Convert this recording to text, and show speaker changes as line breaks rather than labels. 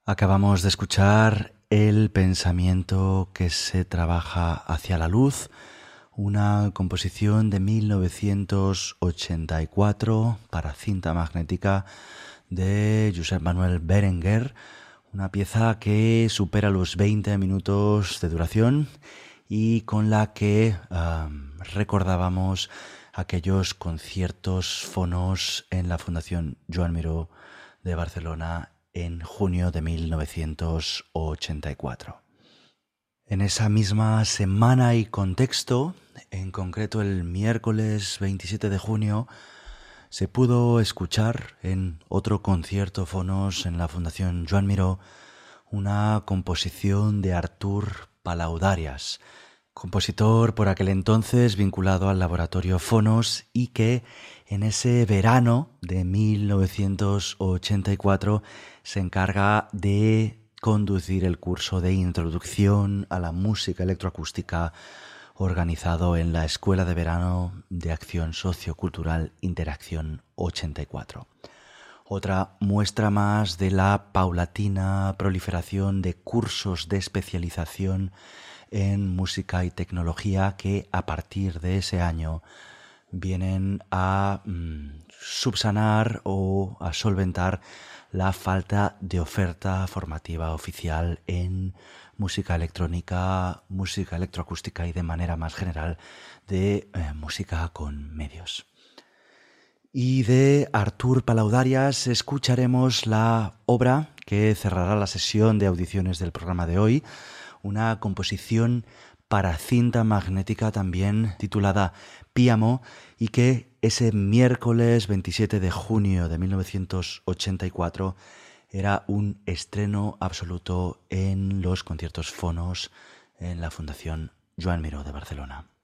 Acabamos de escuchar El pensamiento que se trabaja hacia la luz, una composición de 1984 para cinta magnética de Josep Manuel Berenguer, una pieza que supera los 20 minutos de duración y con la que recordábamos aquellos conciertos fonos en la Fundación Joan Miró de Barcelona en junio de 1984. En esa misma semana y contexto, en concreto el miércoles 27 de junio, se pudo escuchar en otro concierto fonos en la Fundación Joan Miró una composición de Artur Palaudarias, compositor por aquel entonces vinculado al laboratorio Fonos y que en ese verano de 1984 se encarga de conducir el curso de introducción a la música electroacústica organizado en la Escuela de Verano de Acción Sociocultural Interacción 84. Otra muestra más de la paulatina proliferación de cursos de especialización en música y tecnología que a partir de ese año vienen a subsanar o a solventar la falta de oferta formativa oficial en música electrónica, música electroacústica y de manera más general de música con medios. Y de Artur Palaudarias escucharemos la obra que cerrará la sesión de audiciones del programa de hoy, una composición para cinta magnética también titulada Píamo y que ese miércoles 27 de junio de 1984 era un estreno absoluto en los conciertos fonos en la Fundación Joan Miró de Barcelona.